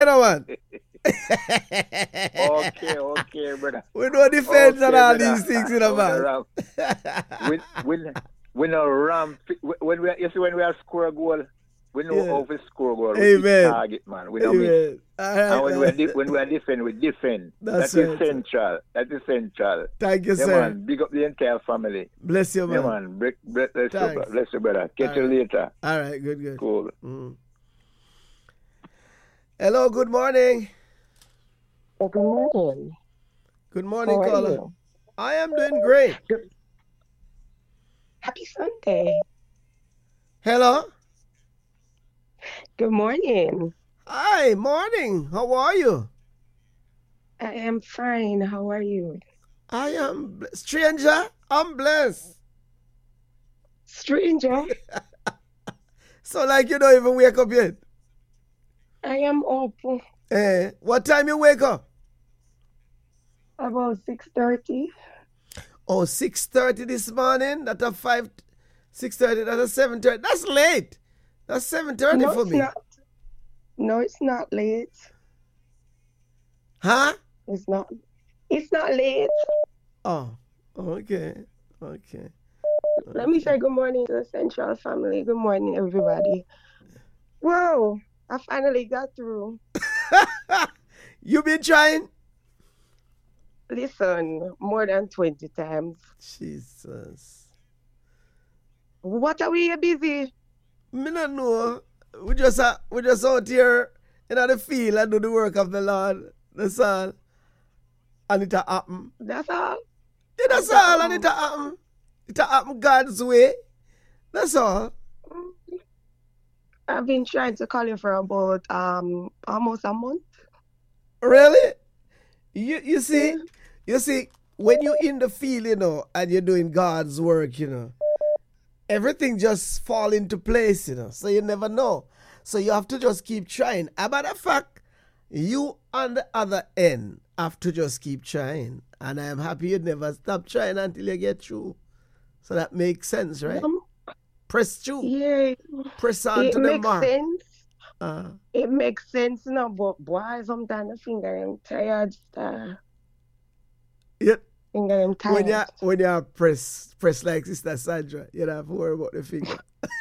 You know, man. Okay, brother. We know defense and Okay, all brother. these things, you know, On the man. ramp. We know ramp. When we, you see, when we are score a goal, we know Yeah. how to score a goal. We hit Amen. target, man. We don't miss. Amen. All right, And man. when we are defend, we defend. That's That is right, sir. central. That is central. Thank you, Yeah, sir. man. Big up the entire family. Bless you, Yeah, man. man. Bless Thanks. you, brother. Catch All you right. later. All right, good. Cool. Hello, good morning. Good morning. Good morning, How are caller. you? I am doing great. Happy Sunday. Hello. Good morning. Hi, morning. How are you? I am fine. How are you? I am stranger. I'm blessed. Stranger, So like you don't even wake up yet. I am up What time you wake up? about 6:30. Oh, 6:30 this morning. That's a 6:30. That's a 7:30. That's late. That's 7:30 No, for it's me. not. No, it's not late. Huh? It's not. It's not late. Oh, okay. Let me say good morning to the Central family. Good morning, everybody. Whoa! I finally got through. You been trying? Listen, more than 20 times. Jesus. What are we busy? Me not know. We just out here in the field and do the work of the Lord. That's all. And it happen. That's all. Yeah, that's all, and it happen. It happen God's way. That's all. I've been trying to call you for about almost a month. Really? You see, when you're in the field, and you're doing God's work, everything just fall into place, so you never know. So you have to just keep trying. As a matter of fact, you on the other end have to just keep trying. And I am happy you never stop trying until you get through. So that makes sense, right? Press through. Yeah, Press on it to the makes mark. sense. It makes sense now, but boy, sometimes I think I am tired. Yeah. I think I am tired. When you press like Sister Sandra, you don't have to worry about the finger.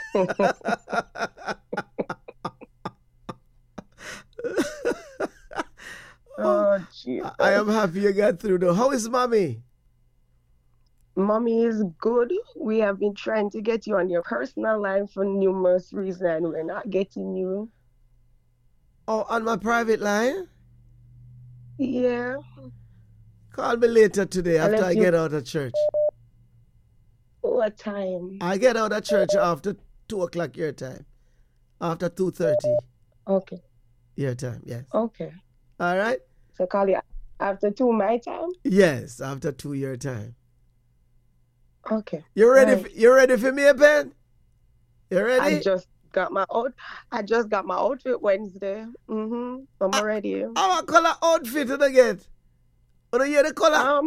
Oh, Jesus. I am happy you got through though. How is mommy? Mommy is good. We have been trying to get you on your personal line for numerous reasons, and we're not getting you. Oh, on my private line? Yeah. Call me later today after I get out of church. What time? I get out of church after 2 o'clock your time. After 2:30. Okay. Your time, yes. Okay. All right? So call you after 2 my time? Yes, after 2 your time. Okay. You ready? Right. You ready for me, Ben? You ready? I just got my outfit Wednesday. I'm ready. What color outfit did I get? What do you hear the color?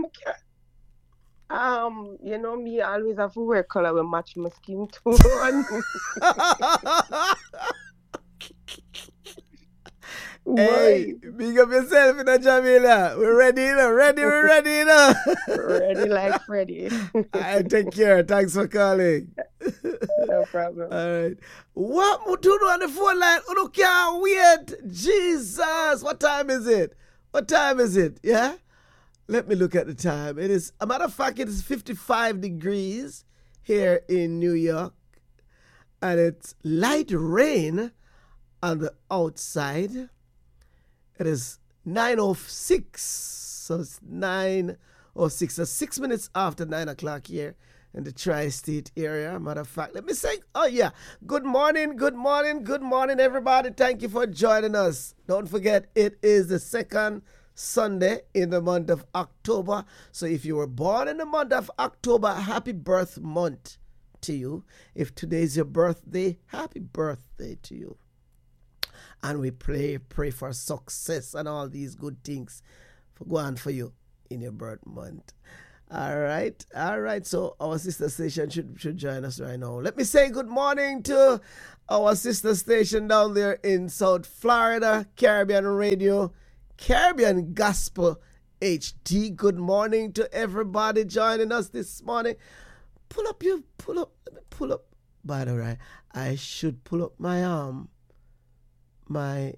You know me, I always have to wear color will match my skin tone. Hey, big up yourself in the Jamila. We're ready, we're ready. Ready like Freddy. I take care. Thanks for calling. No problem. All right. What would you do on the phone line? You can't wait. Jesus. What time is it? Yeah? Let me look at the time. It is, a matter of fact, it is 55 degrees here in New York. And it's light rain on the outside. It is 9:06. So it's 9:06. So 6 minutes after 9 o'clock here in the tri-state area. Matter of fact, let me say, good morning, everybody. Thank you for joining us. Don't forget, it is the second Sunday in the month of October. So if you were born in the month of October, happy birth month to you. If today's your birthday, happy birthday to you. And we pray for success and all these good things for go on for you in your birth month. All right. All right. So our sister station should join us right now. Let me say good morning to our sister station down there in South Florida, Caribbean Radio, Caribbean Gospel HD. Good morning to everybody joining us this morning. Let me pull up. By the way, I should pull up my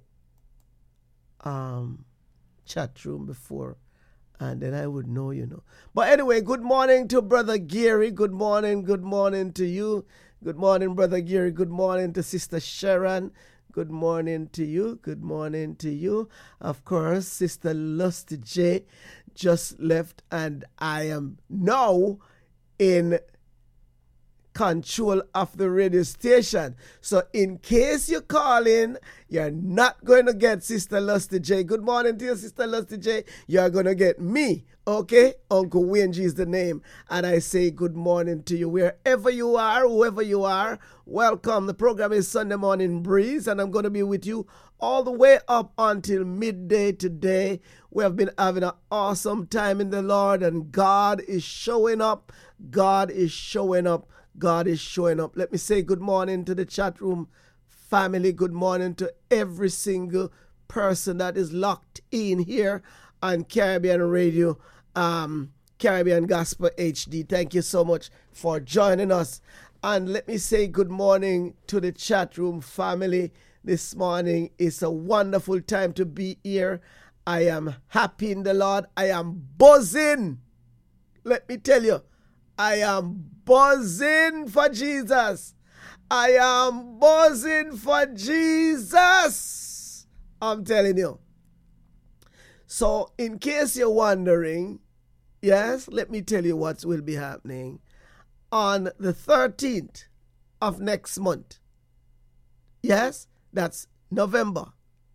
chat room before, and then I would know, But anyway, good morning to Brother Gary. Good morning to you. Good morning, Brother Gary. Good morning to Sister Sharon. Good morning to you. Good morning to you. Of course, Sister Lusty J just left, and I am now in control of the radio station. So in case you call in, you're not going to get Sister Lusty J. Good morning to you, Sister Lusty J. You're going to get me, okay? Uncle Wayne G is the name. And I say good morning to you wherever you are, whoever you are. Welcome. The program is Sunday Morning Breeze, and I'm going to be with you all the way up until midday today. We have been having an awesome time in the Lord, and God is showing up. God is showing up. God is showing up. Let me say good morning to the chat room family. Good morning to every single person that is locked in here on Caribbean Radio, Caribbean Gospel HD. Thank you so much for joining us. And let me say good morning to the chat room family this morning. It's a wonderful time to be here. I am happy in the Lord. I am buzzing. Let me tell you, I am buzzing for Jesus. I am buzzing for Jesus. I'm telling you. So, in case you're wondering, yes, let me tell you what will be happening. On the 13th of next month, yes, that's November,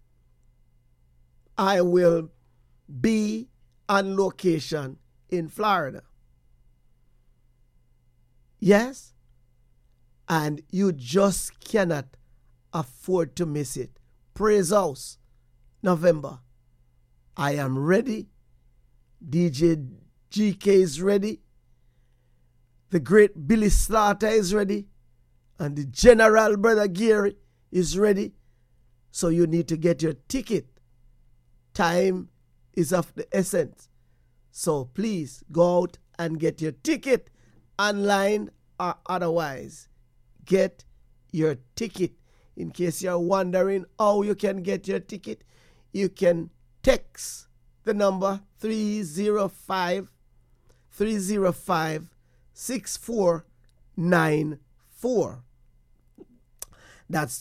I will be on location in Florida. Yes, and you just cannot afford to miss it. Praise House, November. I am ready. DJ GK is ready. The great Billy Slaughter is ready. And the General Brother Gary is ready. So you need to get your ticket. Time is of the essence. So please go out and get your ticket. Online or otherwise, get your ticket. In case you're wondering how you can get your ticket, you can text the number 305-305-6494. That's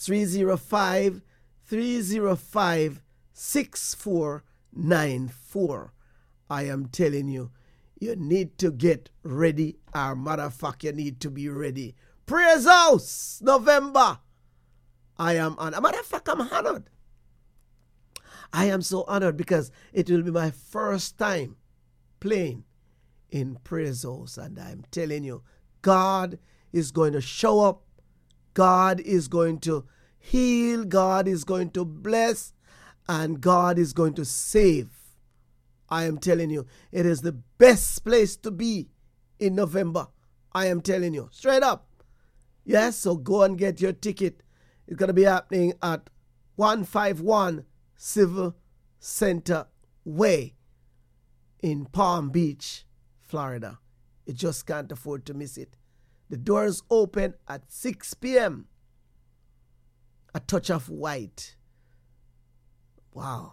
305-305-6494. I am telling you, you need to get ready, or matter of fact, you need to be ready. Praise House, November. I am honored. A matter of fact, I'm honored. I am so honored because it will be my first time playing in Praise House. And I'm telling you, God is going to show up. God is going to heal. God is going to bless. And God is going to save. I am telling you, it is the best place to be in November. I am telling you, straight up. Yes, so go and get your ticket. It's going to be happening at 151 Civil Center Way in Palm Beach, Florida. You just can't afford to miss it. The doors open at 6 p.m. A touch of white. Wow.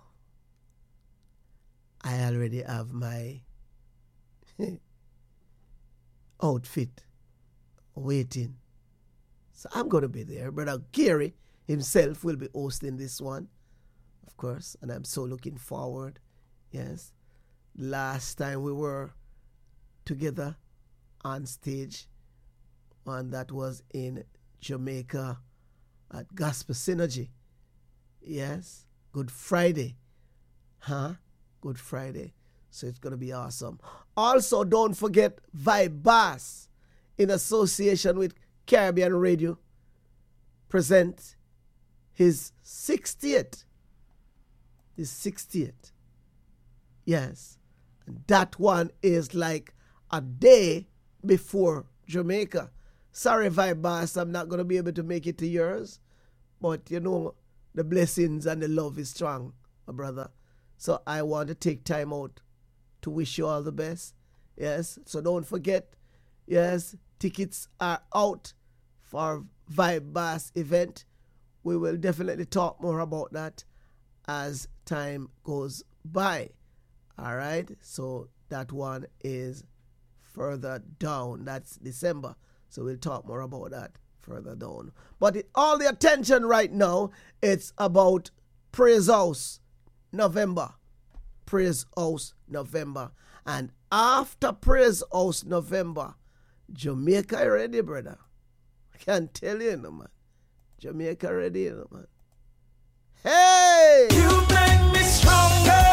I already have my outfit waiting. So I'm going to be there. Brother Gary himself will be hosting this one, of course. And I'm so looking forward. Yes. Last time we were together on stage, and that was in Jamaica at Gospel Synergy. Yes. Good Friday. Good Friday. So it's going to be awesome. Also, don't forget Vibe Bass in association with Caribbean Radio present his 60th. His 60th. Yes. And that one is like a day before Jamaica. Sorry, Vibe Boss, I'm not going to be able to make it to yours. But, you know, the blessings and the love is strong, my brother. So I want to take time out to wish you all the best. Yes, so don't forget, yes, tickets are out for Vibe Bass event. We will definitely talk more about that as time goes by. All right, so that one is further down. That's December. So we'll talk more about that further down. But all the attention right now, it's about Praise House November. Praise House November. And after Praise House November, Jamaica ready, brother. I can't tell you, no, man. Jamaica ready, no, man. Hey! You make me stronger.